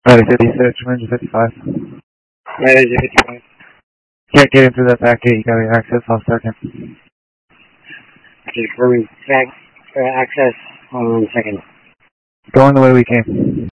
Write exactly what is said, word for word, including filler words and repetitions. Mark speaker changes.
Speaker 1: Ready fifty-six, range fifty-five.
Speaker 2: Ready fifty-five.
Speaker 1: Can't get into that back gate, you gotta access off second.
Speaker 2: Confirming back uh, access on second.
Speaker 1: Going the way we came.